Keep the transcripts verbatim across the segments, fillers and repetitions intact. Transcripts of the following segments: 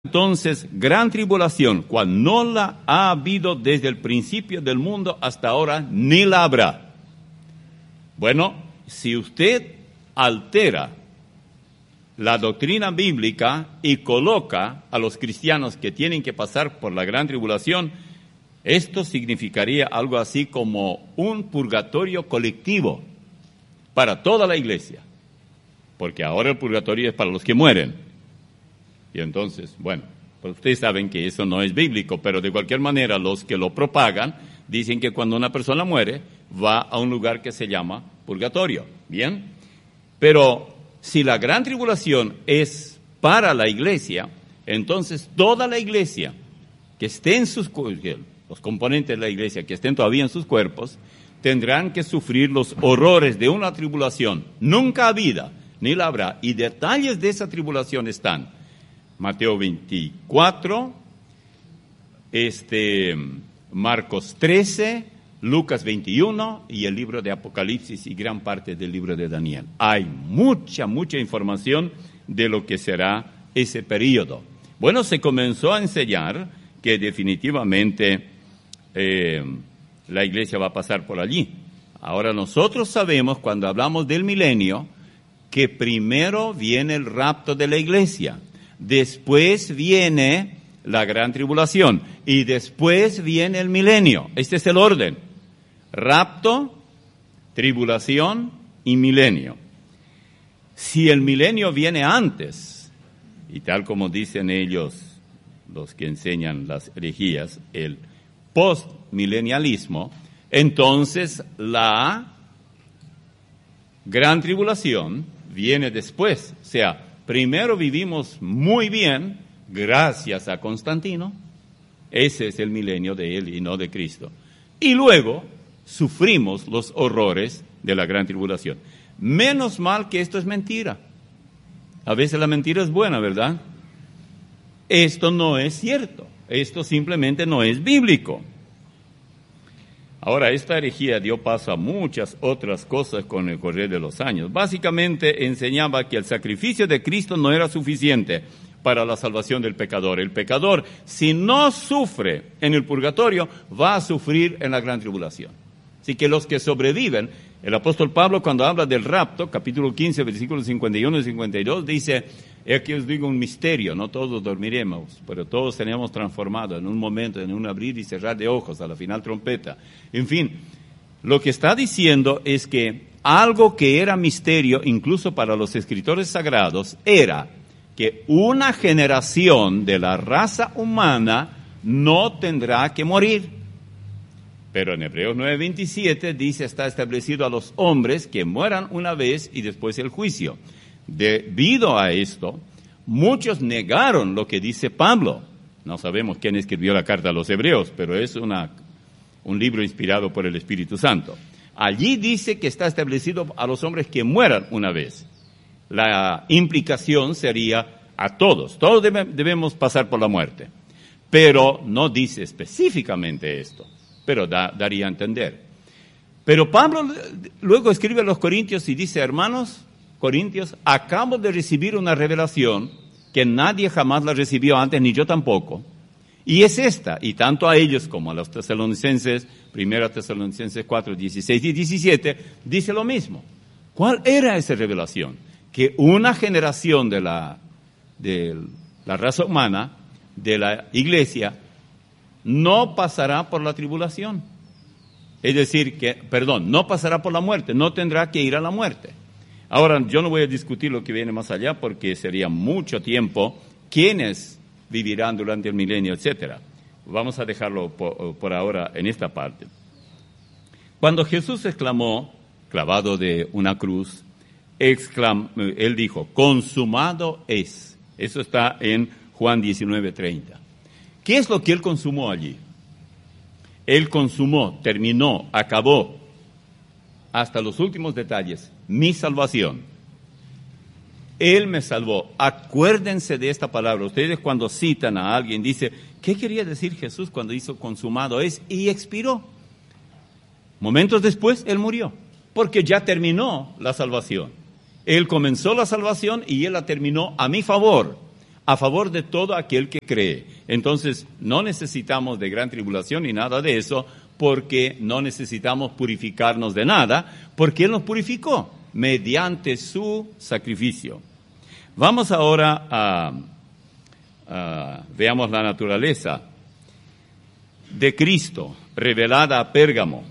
Entonces, gran tribulación, cual no la ha habido desde el principio del mundo hasta ahora, ni la habrá. Bueno, si usted altera la doctrina bíblica y coloca a los cristianos que tienen que pasar por la gran tribulación, esto significaría algo así como un purgatorio colectivo para toda la iglesia, porque ahora el purgatorio es para los que mueren. Y entonces, bueno, pues ustedes saben que eso no es bíblico, pero de cualquier manera los que lo propagan dicen que cuando una persona muere va a un lugar que se llama purgatorio, ¿bien? Pero si la gran tribulación es para la iglesia, entonces toda la iglesia que esté en sus los componentes de la iglesia que estén todavía en sus cuerpos tendrán que sufrir los horrores de una tribulación nunca habida, ni la habrá. Y detalles de esa tribulación están Mateo veinticuatro, este, Marcos trece, Lucas veintiuno y el libro de Apocalipsis y gran parte del libro de Daniel. Hay mucha, mucha información de lo que será ese período. Bueno, se comenzó a enseñar que definitivamente eh, la iglesia va a pasar por allí. Ahora nosotros sabemos, cuando hablamos del milenio, que primero viene el rapto de la iglesia. Después viene la gran tribulación y después viene el milenio. Este es el orden: rapto, tribulación y milenio. Si el milenio viene antes, y tal como dicen ellos, los que enseñan las herejías, el postmilenialismo, entonces la gran tribulación viene después. O sea, primero vivimos muy bien gracias a Constantino. Ese es el milenio de él y no de Cristo. Y luego sufrimos los horrores de la gran tribulación. Menos mal que esto es mentira. A veces la mentira es buena, ¿verdad? Esto no es cierto. Esto simplemente no es bíblico. Ahora, esta herejía dio paso a muchas otras cosas con el correr de los años. Básicamente enseñaba que el sacrificio de Cristo no era suficiente para la salvación del pecador. El pecador, si no sufre en el purgatorio, va a sufrir en la gran tribulación. Así que los que sobreviven, el apóstol Pablo cuando habla del rapto, capítulo quince, versículos cincuenta y uno y cincuenta y dos, dice: aquí os digo un misterio, no todos dormiremos, pero todos seremos transformados en un momento, en un abrir y cerrar de ojos, a la final trompeta. En fin, lo que está diciendo es que algo que era misterio, incluso para los escritores sagrados, era que una generación de la raza humana no tendrá que morir. Pero en Hebreos nueve veintisiete dice: está establecido a los hombres que mueran una vez y después el juicio. Debido a esto, muchos negaron lo que dice Pablo. No sabemos quién escribió la carta a los Hebreos, pero es una, un libro inspirado por el Espíritu Santo. Allí dice que está establecido a los hombres que mueran una vez. La implicación sería a todos. Todos debe, debemos pasar por la muerte. Pero no dice específicamente esto, pero da, daría a entender. Pero Pablo luego escribe a los Corintios y dice: hermanos Corintios, acabo de recibir una revelación que nadie jamás la recibió antes, ni yo tampoco. Y es esta, y tanto a ellos como a los tesalonicenses, primera Tesalonicenses cuatro, dieciséis y diecisiete, dice lo mismo. ¿Cuál era esa revelación? Que una generación de la, de la raza humana, de la iglesia, no pasará por la tribulación. Es decir, que, perdón, no pasará por la muerte, no tendrá que ir a la muerte. Ahora, yo no voy a discutir lo que viene más allá porque sería mucho tiempo. ¿Quiénes vivirán durante el milenio, etcétera? Vamos a dejarlo por, por ahora en esta parte. Cuando Jesús exclamó, clavado de una cruz, exclam, él dijo: consumado es. Eso está en Juan diecinueve treinta. ¿Qué es lo que él consumó allí? Él consumó, terminó, acabó, hasta los últimos detalles, mi salvación. Él me salvó. Acuérdense de esta palabra. Ustedes cuando citan a alguien, dice: ¿qué quería decir Jesús cuando hizo consumado es? Y expiró. Momentos después, él murió, porque ya terminó la salvación. Él comenzó la salvación y él la terminó a mi favor. a favor de todo aquel que cree. Entonces, no necesitamos de gran tribulación ni nada de eso, porque no necesitamos purificarnos de nada, porque Él nos purificó mediante su sacrificio. Vamos ahora a, a veamos la naturaleza de Cristo revelada a Pérgamo.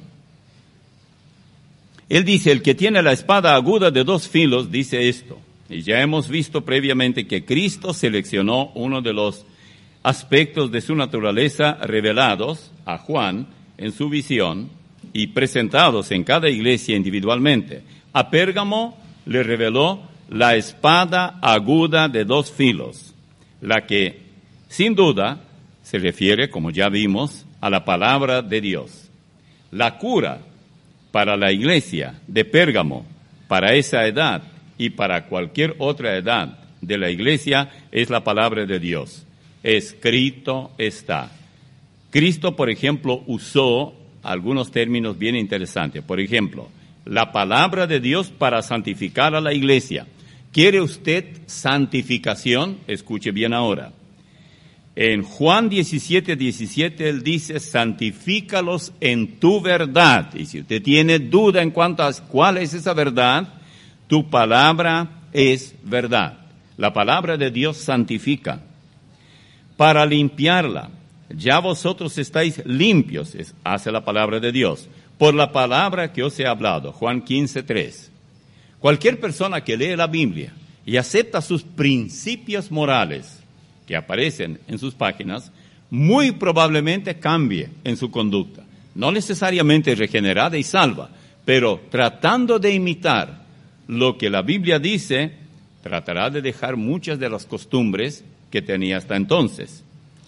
Él dice, el que tiene la espada aguda de dos filos, dice esto. Y ya hemos visto previamente que Cristo seleccionó uno de los aspectos de su naturaleza revelados a Juan en su visión y presentados en cada iglesia individualmente. A Pérgamo le reveló la espada aguda de dos filos, la que, sin duda, se refiere, como ya vimos, a la palabra de Dios. La cura para la iglesia de Pérgamo, para esa edad y para cualquier otra edad de la iglesia, es la palabra de Dios. Escrito está. Cristo, por ejemplo, usó algunos términos bien interesantes. Por ejemplo, la palabra de Dios para santificar a la iglesia. ¿Quiere usted santificación? Escuche bien ahora. En Juan diecisiete, diecisiete, Él dice, santifícalos en tu verdad. Y si usted tiene duda en cuanto a cuál es esa verdad, tu palabra es verdad. La palabra de Dios santifica. Para limpiarla, ya vosotros estáis limpios, hace la palabra de Dios, por la palabra que os he hablado. Juan quince, tres. Cualquier persona que lee la Biblia y acepta sus principios morales que aparecen en sus páginas, muy probablemente cambie en su conducta. No necesariamente regenerada y salva, pero tratando de imitar lo que la Biblia dice, tratará de dejar muchas de las costumbres que tenía hasta entonces.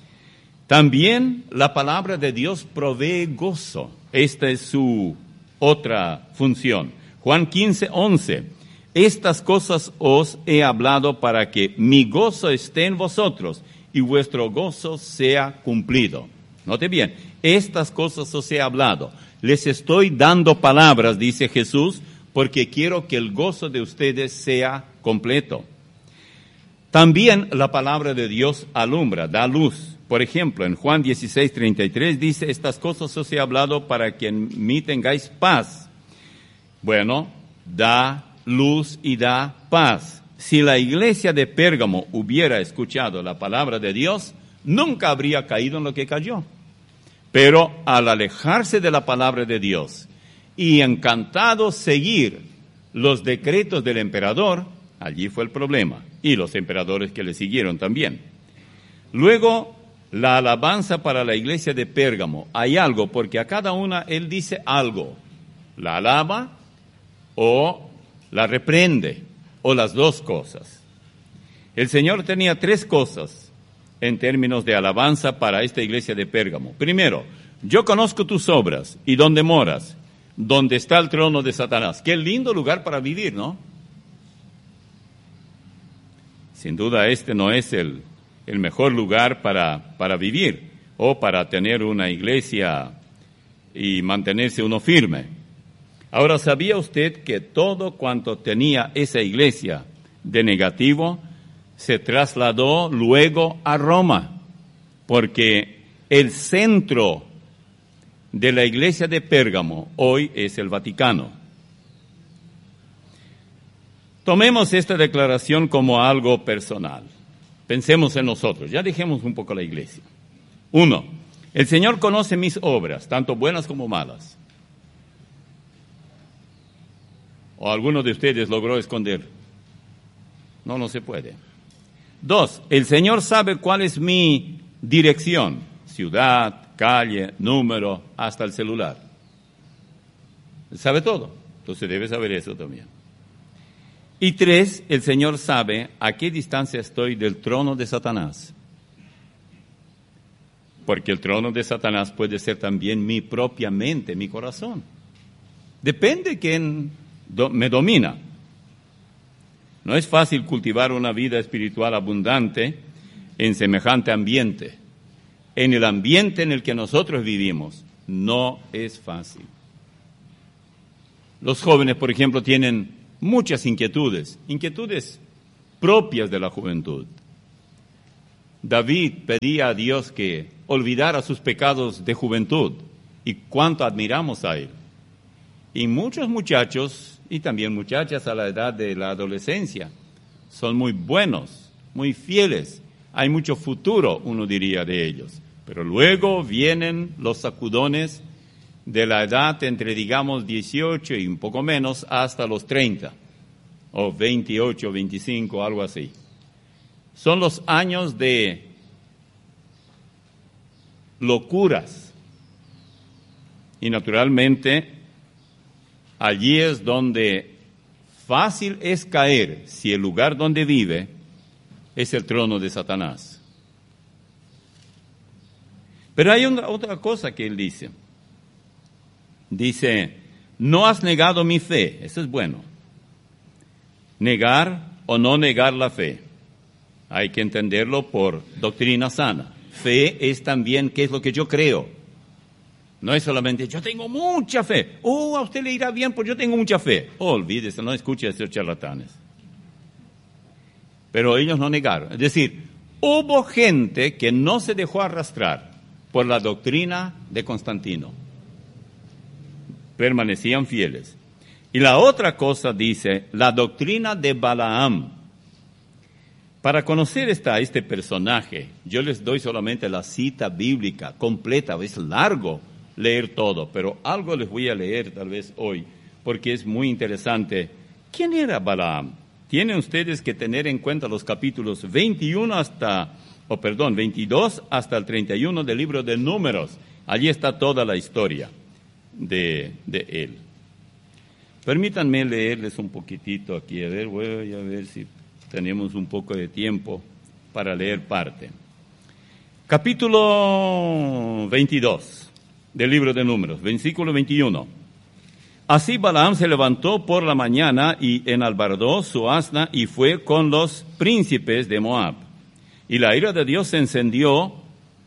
También la palabra de Dios provee gozo. Esta es su otra función. Juan quince, once. Estas cosas os he hablado para que mi gozo esté en vosotros y vuestro gozo sea cumplido. Note bien, estas cosas os he hablado. Les estoy dando palabras, dice Jesús, porque quiero que el gozo de ustedes sea completo. También la palabra de Dios alumbra, da luz. Por ejemplo, en Juan dieciséis, treinta y tres dice, estas cosas os he hablado para que en mí tengáis paz. Bueno, da luz y da paz. Si la iglesia de Pérgamo hubiera escuchado la palabra de Dios, nunca habría caído en lo que cayó. Pero al alejarse de la palabra de Dios y encantado seguir los decretos del emperador, allí fue el problema. Y los emperadores que le siguieron también. Luego, la alabanza para la iglesia de Pérgamo. Hay algo, porque a cada una él dice algo. La alaba o la reprende, o las dos cosas. El Señor tenía tres cosas en términos de alabanza para esta iglesia de Pérgamo. Primero, yo conozco tus obras y dónde moras, donde está el trono de Satanás. Qué lindo lugar para vivir, ¿no? Sin duda este no es el, el mejor lugar para, para vivir o para tener una iglesia y mantenerse uno firme. Ahora, ¿sabía usted que todo cuanto tenía esa iglesia de negativo se trasladó luego a Roma? Porque el centro de la iglesia de Pérgamo hoy es el Vaticano. Tomemos esta declaración como algo personal. Pensemos en nosotros. Ya dejemos un poco la iglesia. Uno, el Señor conoce mis obras, tanto buenas como malas. ¿O alguno de ustedes logró esconder? No, no se puede. Dos, el Señor sabe cuál es mi dirección. Ciudad, calle, número, hasta el celular. Él sabe todo. Entonces debe saber eso también. Y tres, el Señor sabe a qué distancia estoy del trono de Satanás. Porque el trono de Satanás puede ser también mi propia mente, mi corazón. Depende quién me domina. No es fácil cultivar una vida espiritual abundante en semejante ambiente. En el ambiente en el que nosotros vivimos, no es fácil. Los jóvenes, por ejemplo, tienen muchas inquietudes, inquietudes propias de la juventud. David pedía a Dios que olvidara sus pecados de juventud, y cuánto admiramos a él. Y muchos muchachos, y también muchachas a la edad de la adolescencia, son muy buenos, muy fieles. Hay mucho futuro, uno diría, de ellos. Pero luego vienen los sacudones de la edad entre, digamos, dieciocho y un poco menos hasta los treinta, o veintiocho, veinticinco, algo así. Son los años de locuras. Y naturalmente, allí es donde fácil es caer si el lugar donde vive es el trono de Satanás. Pero hay una, otra cosa que él dice. Dice, no has negado mi fe. Eso es bueno. Negar o no negar la fe. Hay que entenderlo por doctrina sana. Fe es también qué es lo que yo creo. No es solamente, yo tengo mucha fe. Oh, a usted le irá bien porque yo tengo mucha fe. Oh, olvídese, no escuche a esos charlatanes. Pero ellos no negaron. Es decir, hubo gente que no se dejó arrastrar por la doctrina de Constantino. Permanecían fieles. Y la otra cosa dice, la doctrina de Balaam. Para conocer esta, este personaje, yo les doy solamente la cita bíblica completa, es largo leer todo, pero algo les voy a leer tal vez hoy, porque es muy interesante. ¿Quién era Balaam? Tienen ustedes que tener en cuenta los capítulos veintiuno hasta, o oh, perdón, veintidós hasta el treinta y uno del libro de Números. Allí está toda la historia de, de él. Permítanme leerles un poquitito aquí, a ver, voy a ver si tenemos un poco de tiempo para leer parte. Capítulo veintidós del libro de Números, versículo veintiuno. Así Balaam se levantó por la mañana y enalbardó su asna y fue con los príncipes de Moab. Y la ira de Dios se encendió uh,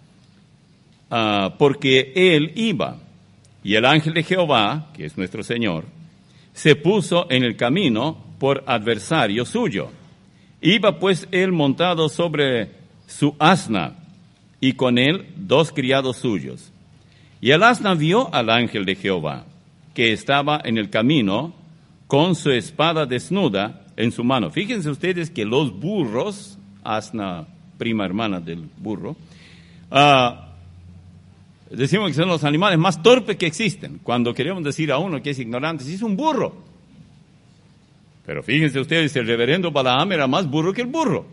porque él iba. Y el ángel de Jehová, que es nuestro Señor, se puso en el camino por adversario suyo. Iba pues él montado sobre su asna, y con él dos criados suyos. Y el asna vio al ángel de Jehová, que estaba en el camino, con su espada desnuda en su mano. Fíjense ustedes que los burros, asna prima hermana del burro, uh, decimos que son los animales más torpes que existen. Cuando queremos decir a uno que es ignorante, si es un burro. Pero fíjense ustedes, el reverendo Balaam era más burro que el burro.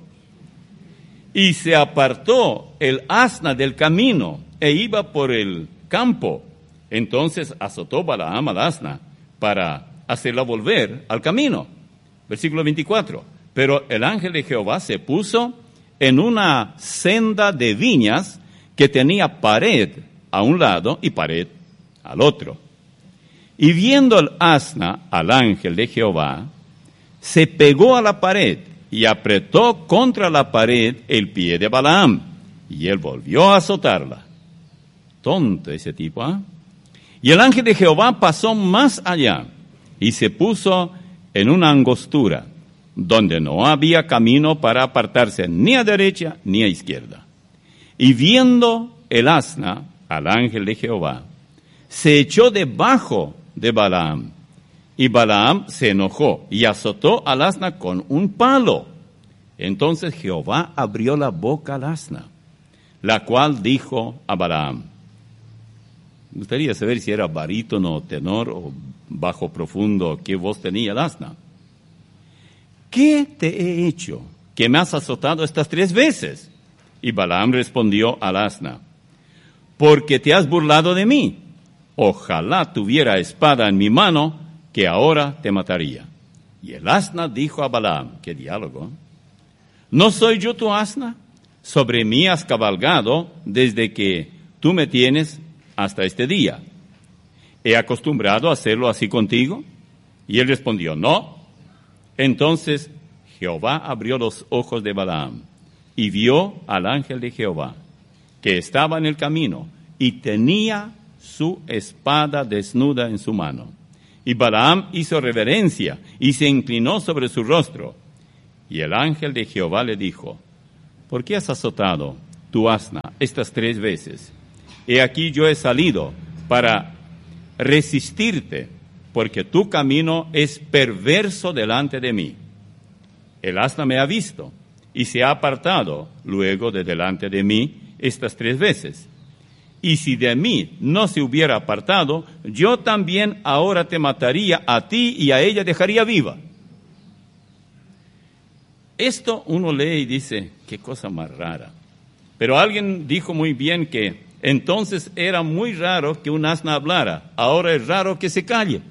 Y se apartó el asna del camino e iba por el campo. Entonces azotó Balaam al asna para hacerla volver al camino. Versículo veinticuatro. Pero el ángel de Jehová se puso en una senda de viñas que tenía pared a un lado y pared al otro. Y viendo el asna al ángel de Jehová, se pegó a la pared y apretó contra la pared el pie de Balaam, y él volvió a azotarla. Tonto ese tipo, ¿ah? ¿eh? Y el ángel de Jehová pasó más allá y se puso en una angostura, donde no había camino para apartarse ni a derecha ni a izquierda. Y viendo el asna al ángel de Jehová, se echó debajo de Balaam. Y Balaam se enojó y azotó al asna con un palo. Entonces Jehová abrió la boca al asna, la cual dijo a Balaam. Me gustaría saber si era barítono, tenor o bajo profundo, qué voz tenía el asna. ¿Qué te he hecho que me has azotado estas tres veces? Y Balaam respondió al asna, porque te has burlado de mí. Ojalá tuviera espada en mi mano, que ahora te mataría. Y el asna dijo a Balaam, qué diálogo, ¿no soy yo tu asna? Sobre mí has cabalgado desde que tú me tienes hasta este día. ¿He acostumbrado a hacerlo así contigo? Y él respondió, no. Entonces Jehová abrió los ojos de Balaam y vio al ángel de Jehová, que estaba en el camino y tenía su espada desnuda en su mano. Y Balaam hizo reverencia y se inclinó sobre su rostro. Y el ángel de Jehová le dijo, ¿por qué has azotado tu asna estas tres veces? He aquí yo he salido para resistirte, porque tu camino es perverso delante de mí. El asna me ha visto y se ha apartado luego de delante de mí estas tres veces. Y si de mí no se hubiera apartado, yo también ahora te mataría a ti y a ella dejaría viva. Esto uno lee y dice, qué cosa más rara. Pero alguien dijo muy bien que entonces era muy raro que un asna hablara, ahora es raro que se calle.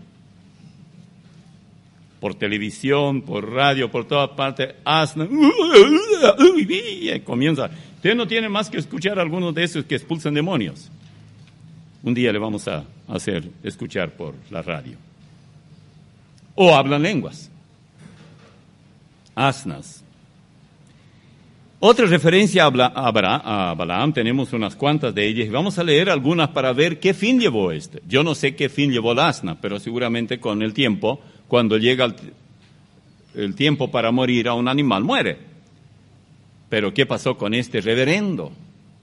Por televisión, por radio, por todas partes, asna, comienza. Usted no tiene más que escuchar a algunos de esos que expulsan demonios. Un día le vamos a hacer escuchar por la radio. O hablan lenguas. Asnas. Otra referencia a, Bla, a, Bra, a Balaam, tenemos unas cuantas de ellas, y vamos a leer algunas para ver qué fin llevó este. Yo no sé qué fin llevó el asna, pero seguramente con el tiempo, cuando llega el, el tiempo para morir a un animal, muere. Pero ¿qué pasó con este reverendo?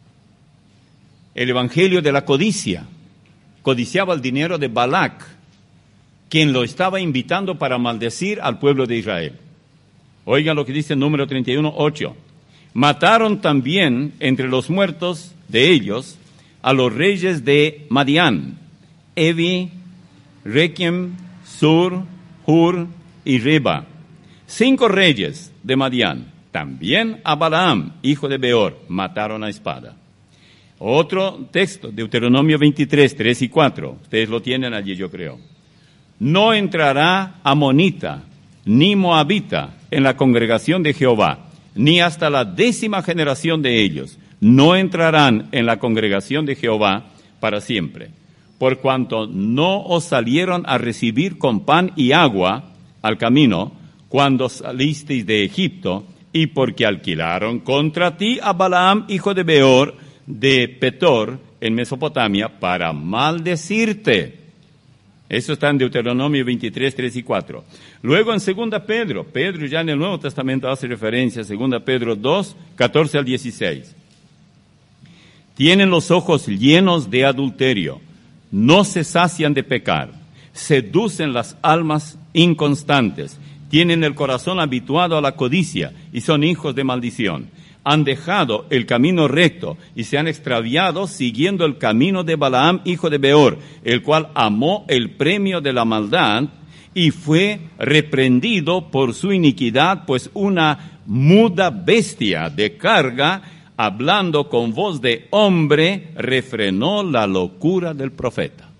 El evangelio de la codicia. Codiciaba el dinero de Balac, quien lo estaba invitando para maldecir al pueblo de Israel. Oigan lo que dice el número treinta y uno, ocho. Mataron también entre los muertos de ellos a los reyes de Madián, Evi, Requiem, Sur, Hur y Reba. Cinco reyes de Madián. También a Balaam, hijo de Beor, mataron a espada. Otro texto, Deuteronomio veintitrés, tres y cuatro. Ustedes lo tienen allí, yo creo. No entrará amonita ni moabita en la congregación de Jehová, ni hasta la décima generación de ellos. No entrarán en la congregación de Jehová para siempre, por cuanto no os salieron a recibir con pan y agua al camino cuando salisteis de Egipto, y porque alquilaron contra ti a Balaam, hijo de Beor, de Petor, en Mesopotamia, para maldecirte. Eso está en Deuteronomio veintitrés, tres y cuatro. Luego en Segunda Pedro, Pedro ya en el Nuevo Testamento hace referencia a Segunda Pedro dos, catorce al dieciséis. Tienen los ojos llenos de adulterio, no se sacian de pecar, seducen las almas inconstantes, tienen el corazón habituado a la codicia y son hijos de maldición. Han dejado el camino recto y se han extraviado siguiendo el camino de Balaam, hijo de Beor, el cual amó el premio de la maldad y fue reprendido por su iniquidad, pues una muda bestia de carga, hablando con voz de hombre, refrenó la locura del profeta.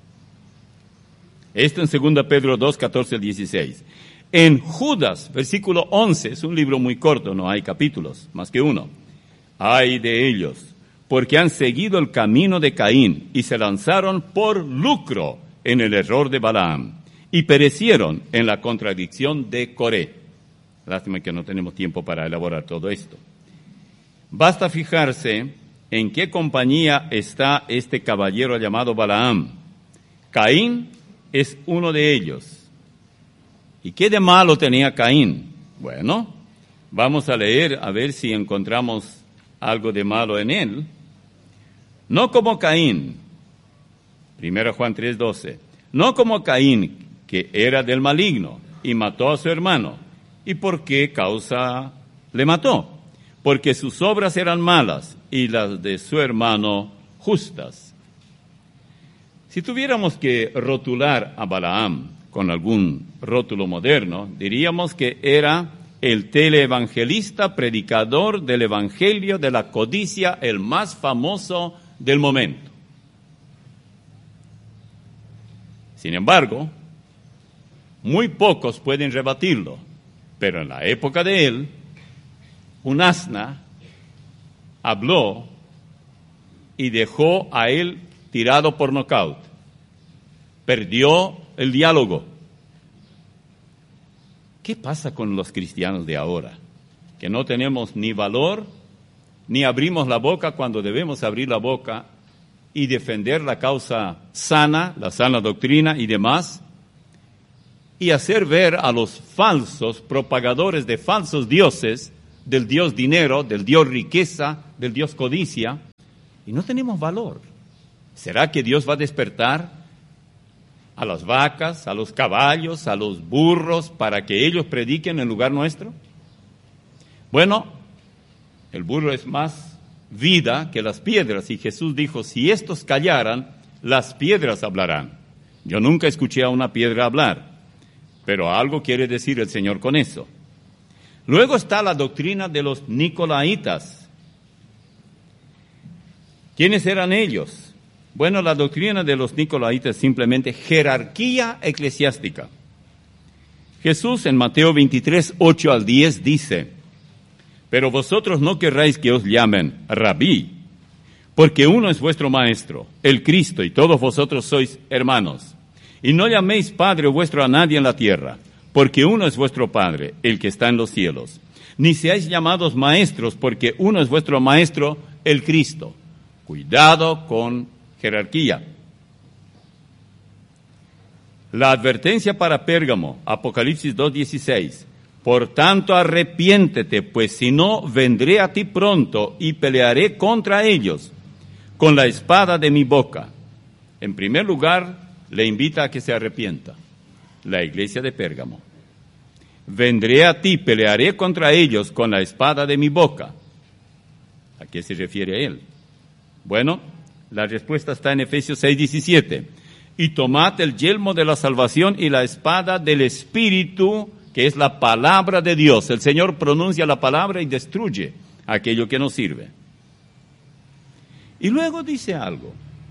Esto en Segunda Pedro dos, catorce al dieciséis. En Judas, versículo once, es un libro muy corto, no hay capítulos, más que uno. Ay de ellos, porque han seguido el camino de Caín y se lanzaron por lucro en el error de Balaam y perecieron en la contradicción de Coré. Lástima que no tenemos tiempo para elaborar todo esto. Basta fijarse en qué compañía está este caballero llamado Balaam. Caín es uno de ellos. ¿Y qué de malo tenía Caín? Bueno, vamos a leer a ver si encontramos algo de malo en él. No como Caín, primera Juan tres, doce, no como Caín, que era del maligno y mató a su hermano. ¿Y por qué causa le mató? Porque sus obras eran malas y las de su hermano justas. Si tuviéramos que rotular a Balaam con algún rótulo moderno, diríamos que era el teleevangelista predicador del evangelio de la codicia, el más famoso del momento. Sin embargo, muy pocos pueden rebatirlo, pero en la época de él, un asna habló y dejó a él tirado por nocaut. Perdió el diálogo. ¿Qué pasa con los cristianos de ahora? Que no tenemos ni valor, ni abrimos la boca cuando debemos abrir la boca y defender la causa sana, la sana doctrina y demás, y hacer ver a los falsos propagadores de falsos dioses del Dios dinero, del Dios riqueza, del Dios codicia, y no tenemos valor. ¿Será que Dios va a despertar a las vacas, a los caballos, a los burros, para que ellos prediquen en lugar nuestro? Bueno, el burro es más vida que las piedras, y Jesús dijo, si estos callaran, las piedras hablarán. Yo nunca escuché a una piedra hablar, pero algo quiere decir el Señor con eso. Luego está la doctrina de los nicolaitas. ¿Quiénes eran ellos? Bueno, la doctrina de los nicolaitas es simplemente jerarquía eclesiástica. Jesús en Mateo veintitrés, ocho al diez dice, pero vosotros no querráis que os llamen rabí, porque uno es vuestro maestro, el Cristo, y todos vosotros sois hermanos. Y no llaméis Padre vuestro a nadie en la tierra, porque uno es vuestro Padre, el que está en los cielos. Ni seáis llamados maestros, porque uno es vuestro maestro, el Cristo. Cuidado con jerarquía. La advertencia para Pérgamo, Apocalipsis dos dieciséis. Por tanto, arrepiéntete, pues si no, vendré a ti pronto y pelearé contra ellos con la espada de mi boca. En primer lugar, le invita a que se arrepienta. La iglesia de Pérgamo. Vendré a ti, pelearé contra ellos con la espada de mi boca. ¿A qué se refiere él? Bueno, la respuesta está en Efesios seis diecisiete. Y tomad el yelmo de la salvación y la espada del Espíritu, que es la palabra de Dios. El Señor pronuncia la palabra y destruye aquello que no sirve. Y luego dice algo.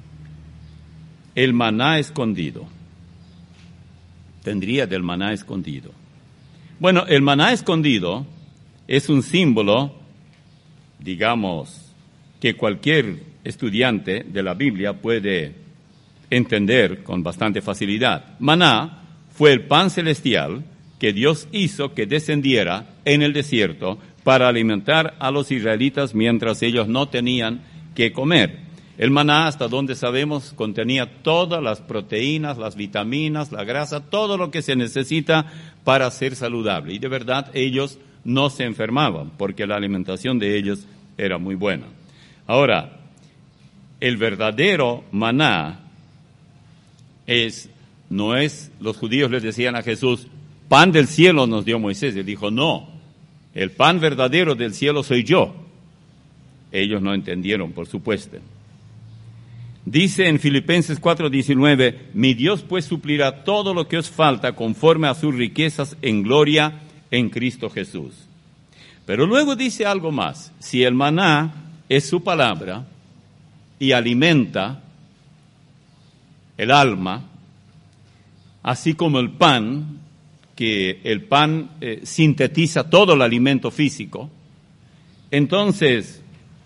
El maná escondido. Tendría del maná escondido. Bueno, el maná escondido es un símbolo, digamos, que cualquier estudiante de la Biblia puede entender con bastante facilidad. Maná fue el pan celestial que Dios hizo que descendiera en el desierto para alimentar a los israelitas mientras ellos no tenían que comer. El maná, hasta donde sabemos, contenía todas las proteínas, las vitaminas, la grasa, todo lo que se necesita para ser saludable. Y de verdad ellos no se enfermaban porque la alimentación de ellos era muy buena. Ahora, el verdadero maná es, no es, los judíos les decían a Jesús, pan del cielo nos dio Moisés. Él dijo, no, el pan verdadero del cielo soy yo. Ellos no entendieron, por supuesto. Dice en Filipenses cuatro diecinueve, mi Dios pues suplirá todo lo que os falta conforme a sus riquezas en gloria en Cristo Jesús. Pero luego dice algo más, si el maná es su palabra y alimenta el alma, así como el pan, que el pan eh, sintetiza todo el alimento físico, entonces,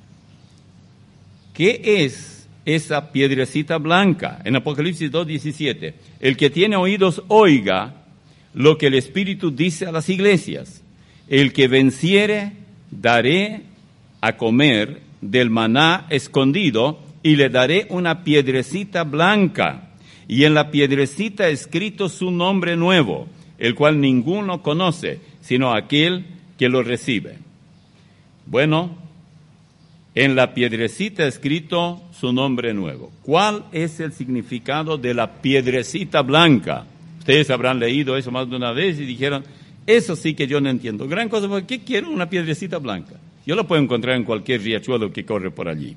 ¿qué es esa piedrecita blanca? En Apocalipsis dos diecisiete, el que tiene oídos oiga lo que el Espíritu dice a las iglesias. El que venciere, daré a comer del maná escondido y le daré una piedrecita blanca y en la piedrecita escrito su nombre nuevo, el cual ninguno conoce, sino aquel que lo recibe. Bueno, en la piedrecita escrito su nombre nuevo. ¿Cuál es el significado de la piedrecita blanca? Ustedes habrán leído eso más de una vez y dijeron, eso sí que yo no entiendo. Gran cosa, ¿por qué quiero una piedrecita blanca? Yo la puedo encontrar en cualquier riachuelo que corre por allí.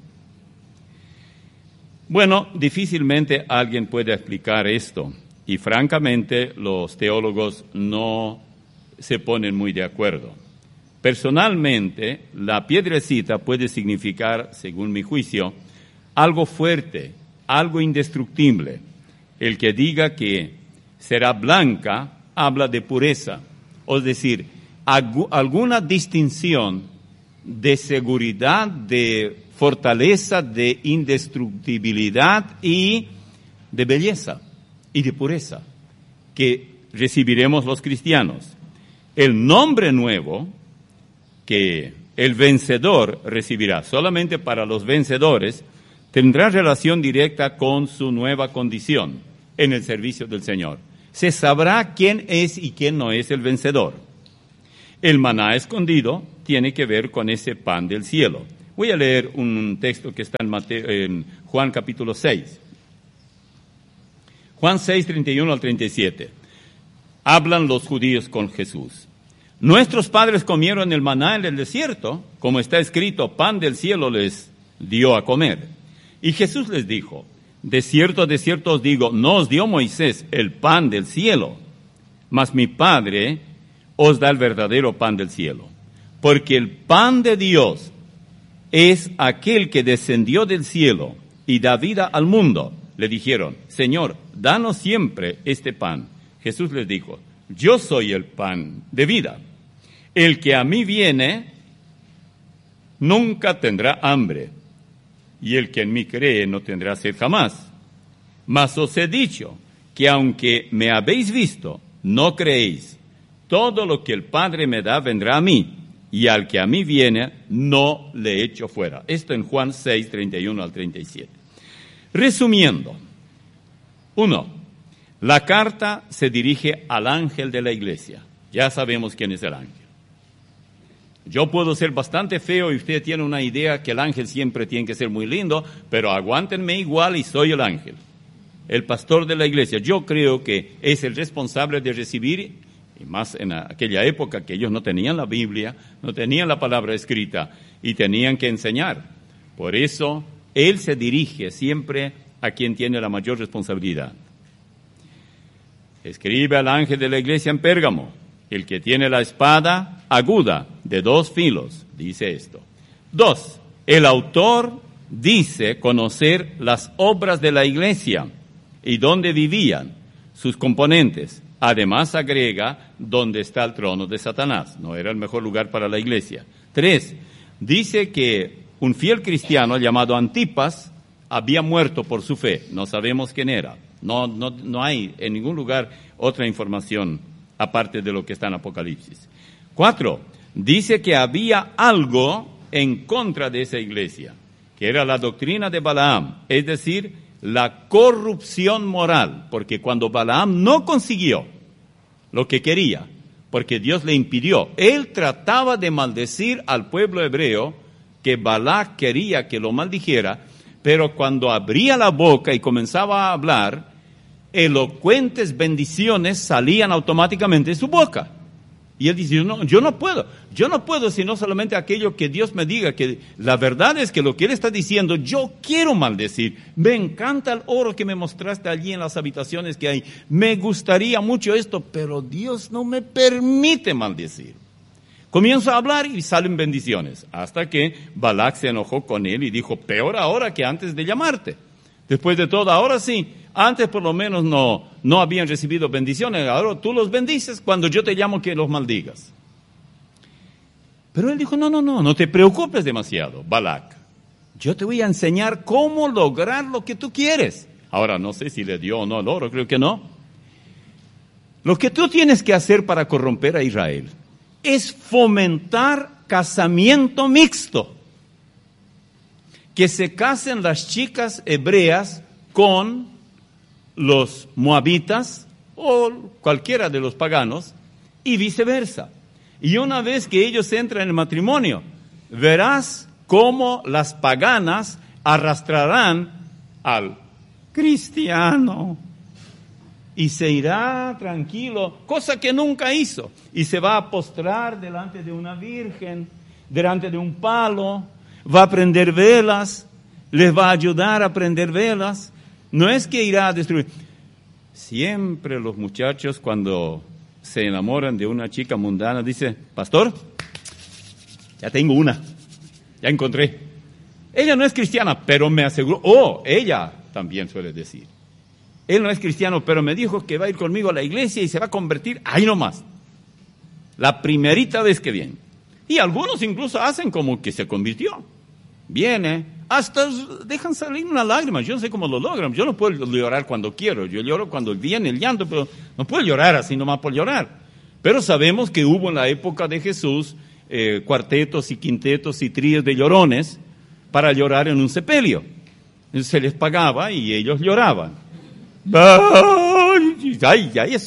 Bueno, difícilmente alguien puede explicar esto. Y francamente, los teólogos no se ponen muy de acuerdo. Personalmente, la piedrecita puede significar, según mi juicio, algo fuerte, algo indestructible. El que diga que será blanca, habla de pureza. Es decir, alguna distinción de seguridad, de fortaleza, de indestructibilidad y de belleza y de pureza que recibiremos los cristianos. El nombre nuevo que el vencedor recibirá solamente para los vencedores tendrá relación directa con su nueva condición en el servicio del Señor. Se sabrá quién es y quién no es el vencedor. El maná escondido tiene que ver con ese pan del cielo. Voy a leer un texto que está en, Mateo, en Juan capítulo seis. Juan seis, treinta y uno al treinta y siete. Hablan los judíos con Jesús. Nuestros padres comieron el maná en el desierto, como está escrito, pan del cielo les dio a comer. Y Jesús les dijo, de cierto, de cierto os digo, no os dio Moisés el pan del cielo, mas mi Padre os da el verdadero pan del cielo. Porque el pan de Dios es aquel que descendió del cielo y da vida al mundo. Le dijeron, Señor, danos siempre este pan. Jesús les dijo, yo soy el pan de vida. El que a mí viene nunca tendrá hambre, y el que en mí cree no tendrá sed jamás. Mas os he dicho que aunque me habéis visto, no creéis. Todo lo que el Padre me da vendrá a mí, y al que a mí viene no le echo fuera. Esto en Juan seis, treinta y uno al treinta y siete. Resumiendo, uno, la carta se dirige al ángel de la iglesia. Ya sabemos quién es el ángel. Yo puedo ser bastante feo y usted tiene una idea que el ángel siempre tiene que ser muy lindo, pero aguántenme igual y soy el ángel, el pastor de la iglesia. Yo creo que es el responsable de recibir, y más en aquella época que ellos no tenían la Biblia, no tenían la palabra escrita y tenían que enseñar. Por eso, él se dirige siempre a quien tiene la mayor responsabilidad. Escribe al ángel de la iglesia en Pérgamo, el que tiene la espada aguda de dos filos, dice esto. Dos, el autor dice conocer las obras de la iglesia y dónde vivían sus componentes. Además agrega dónde está el trono de Satanás. No era el mejor lugar para la iglesia. Tres, dice que un fiel cristiano llamado Antipas había muerto por su fe. No sabemos quién era. No, no, no hay en ningún lugar otra información aparte de lo que está en Apocalipsis. Cuatro, dice que había algo en contra de esa iglesia, que era la doctrina de Balaam, es decir, la corrupción moral, porque cuando Balaam no consiguió lo que quería, porque Dios le impidió, él trataba de maldecir al pueblo hebreo, que Balac quería que lo maldijera, pero cuando abría la boca y comenzaba a hablar, elocuentes bendiciones salían automáticamente de su boca. Y él dice, no, yo no puedo, yo no puedo sino solamente aquello que Dios me diga, que la verdad es que lo que él está diciendo, yo quiero maldecir. Me encanta el oro que me mostraste allí en las habitaciones que hay. Me gustaría mucho esto, pero Dios no me permite maldecir. Comienza a hablar y salen bendiciones, hasta que Balac se enojó con él y dijo, peor ahora que antes de llamarte. Después de todo, ahora sí, antes por lo menos no, no habían recibido bendiciones, ahora tú los bendices cuando yo te llamo que los maldigas. Pero él dijo, no, no, no, no te preocupes demasiado, Balac. Yo te voy a enseñar cómo lograr lo que tú quieres. Ahora, no sé si le dio o no el oro, creo que no. Lo que tú tienes que hacer para corromper a Israel es fomentar casamiento mixto. Que se casen las chicas hebreas con los moabitas o cualquiera de los paganos y viceversa. Y una vez que ellos entran en el matrimonio, verás cómo las paganas arrastrarán al cristiano y se irá tranquilo, cosa que nunca hizo, y se va a postrar delante de una virgen, delante de un palo, va a prender velas, les va a ayudar a prender velas. No es que irá a destruir. Siempre los muchachos cuando se enamoran de una chica mundana dicen, pastor, ya tengo una, ya encontré. Ella no es cristiana, pero me aseguró, oh, ella también suele decir. Él no es cristiano, pero me dijo que va a ir conmigo a la iglesia y se va a convertir ahí nomás. La primerita vez que viene. Y algunos incluso hacen como que se convirtió. Viene, hasta dejan salir una lágrima. Yo no sé cómo lo logran. Yo no puedo llorar cuando quiero. Yo lloro cuando viene el llanto, pero no puedo llorar así nomás por llorar. Pero sabemos que hubo en la época de Jesús eh, cuartetos y quintetos y tríos de llorones para llorar en un sepelio. Se les pagaba y ellos lloraban. Ay, ay, eso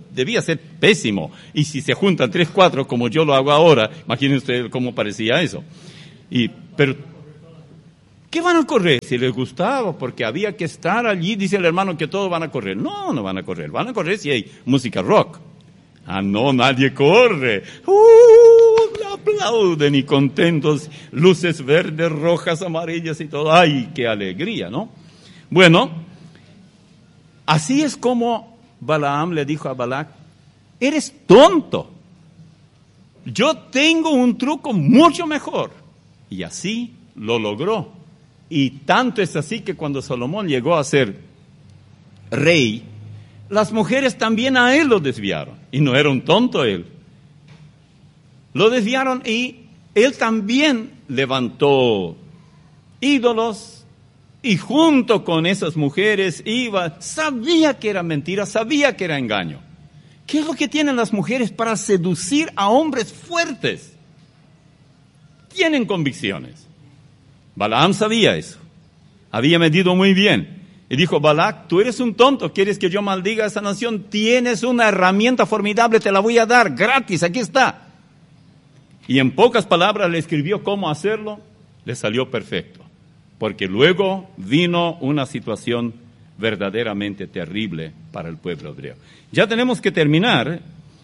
debía ser pésimo. Y si se juntan tres, cuatro, como yo lo hago ahora, imagínense ustedes cómo parecía eso. Y, pero, ¿qué van a correr? Si les gustaba, porque había que estar allí, dice el hermano que todos van a correr. No, no van a correr. Van a correr si hay música rock. Ah, no, nadie corre. ¡Uh! Aplauden y contentos. Luces verdes, rojas, amarillas y todo. ¡Ay, qué alegría!, ¿no? Bueno, así es como Balaam le dijo a Balac, eres tonto. Yo tengo un truco mucho mejor. Y así lo logró. Y tanto es así que cuando Salomón llegó a ser rey, las mujeres también a él lo desviaron. Y no era un tonto él. Lo desviaron y él también levantó ídolos y junto con esas mujeres iba, sabía que era mentira, sabía que era engaño. ¿Qué es lo que tienen las mujeres para seducir a hombres fuertes? Tienen convicciones. Balaam sabía eso. Había medido muy bien. Y dijo, Balac, tú eres un tonto, ¿quieres que yo maldiga a esa nación? Tienes una herramienta formidable, te la voy a dar, gratis, aquí está. Y en pocas palabras le escribió cómo hacerlo, le salió perfecto. Porque luego vino una situación verdaderamente terrible para el pueblo hebreo. Ya tenemos que terminar.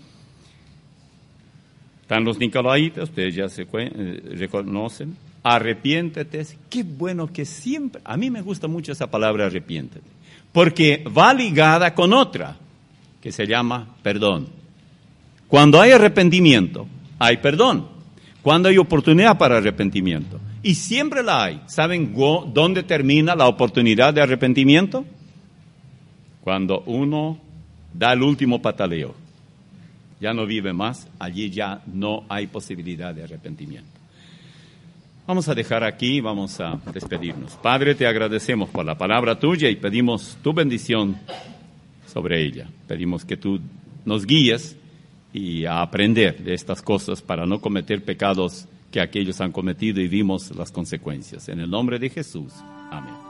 Están los nicolaitas, ustedes ya se eh, reconocen. Arrepiéntete. Qué bueno que siempre, a mí me gusta mucho esa palabra arrepiéntete, porque va ligada con otra, que se llama perdón. Cuando hay arrepentimiento, hay perdón. Cuando hay oportunidad para arrepentimiento, y siempre la hay. ¿Saben dónde termina la oportunidad de arrepentimiento? Cuando uno da el último pataleo. Ya no vive más, allí ya no hay posibilidad de arrepentimiento. Vamos a dejar aquí, vamos a despedirnos. Padre, te agradecemos por la palabra tuya y pedimos tu bendición sobre ella. Pedimos que tú nos guíes y a aprender de estas cosas para no cometer pecados que aquellos han cometido y vimos las consecuencias. En el nombre de Jesús. Amén.